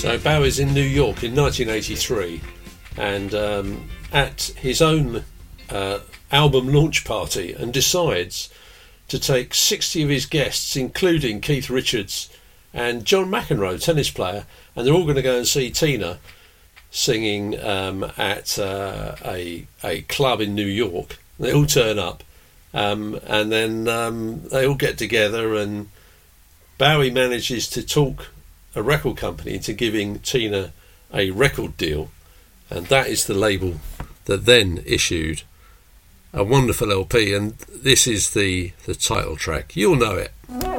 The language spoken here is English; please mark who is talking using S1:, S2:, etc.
S1: So Bowie's in New York in 1983, and at his own album launch party, and decides to take 60 of his guests, including Keith Richards and John McEnroe, tennis player, and they're all going to go and see Tina singing at a club in New York. They all turn up, and then they all get together, and Bowie manages to talk a record company into giving Tina a record deal, and that is the label that then issued a wonderful LP, and this is the title track. You'll know it.